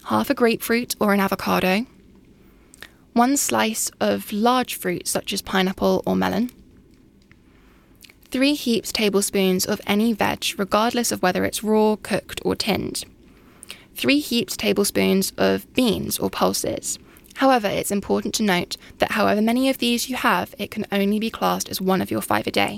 half a grapefruit or an avocado, 1 slice of large fruit such as pineapple or melon, 3 heaped tablespoons of any veg regardless of whether it's raw, cooked or tinned, 3 heaped tablespoons of beans or pulses. However, it's important to note that however many of these you have, it can only be classed as one of your 5 a day.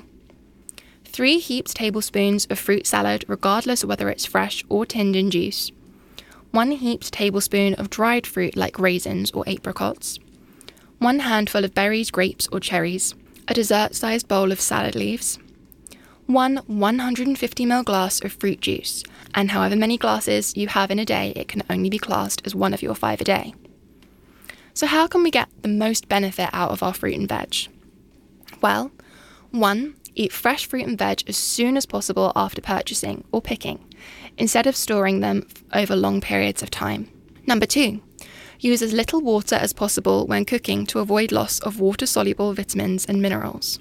3 heaped tablespoons of fruit salad regardless of whether it's fresh or tinned in juice, 1 heaped tablespoon of dried fruit like raisins or apricots, 1 handful of berries, grapes or cherries, a dessert-sized bowl of salad leaves, 1 150ml glass of fruit juice, and however many glasses you have in a day, it can only be classed as one of your 5 a day. So how can we get the most benefit out of our fruit and veg? Well, 1. Eat fresh fruit and veg as soon as possible after purchasing or picking, instead of storing them over long periods of time. Number 2. Use as little water as possible when cooking to avoid loss of water-soluble vitamins and minerals.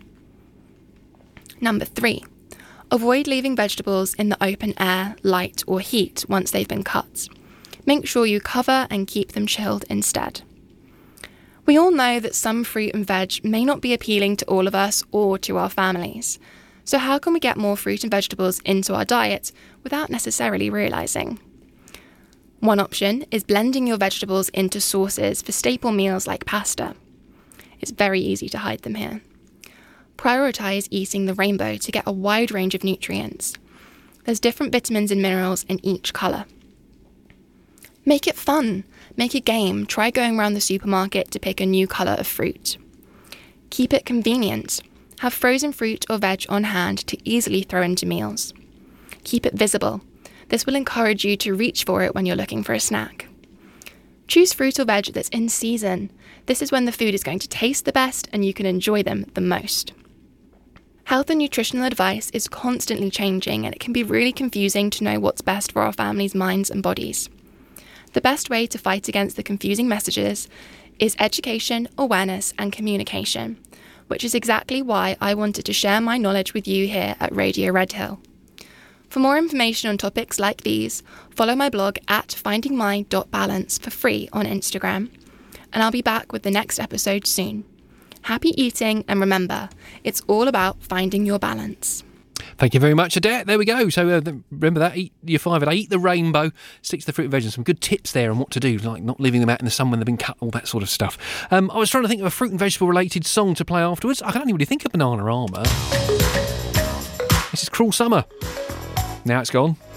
Number 3. Avoid leaving vegetables in the open air, light or heat once they've been cut. Make sure you cover and keep them chilled instead. We all know that some fruit and veg may not be appealing to all of us or to our families. So how can we get more fruit and vegetables into our diet without necessarily realising? One option is blending your vegetables into sauces for staple meals like pasta. It's very easy to hide them here. Prioritise eating the rainbow to get a wide range of nutrients. There's different vitamins and minerals in each colour. Make it fun. Make a game. Try going around the supermarket to pick a new colour of fruit. Keep it convenient. Have frozen fruit or veg on hand to easily throw into meals. Keep it visible. This will encourage you to reach for it when you're looking for a snack. Choose fruit or veg that's in season. This is when the food is going to taste the best and you can enjoy them the most. Health and nutritional advice is constantly changing and it can be really confusing to know what's best for our families' minds and bodies. The best way to fight against the confusing messages is education, awareness and communication, which is exactly why I wanted to share my knowledge with you here at Radio Redhill. For more information on topics like these, follow my blog at findingmy.balance for free on Instagram, and I'll be back with the next episode soon. Happy eating, and remember, it's all about finding your balance. Thank you very much, Adette. There we go. So remember that, eat your 5 a day, eat the rainbow, stick to the fruit and veg, and some good tips there on what to do, like not leaving them out in the sun when they've been cut, all that sort of stuff. I was trying to think of a fruit and vegetable related song to play afterwards. I can't really think of Banana Armour. This is Cruel Summer. Now it's gone.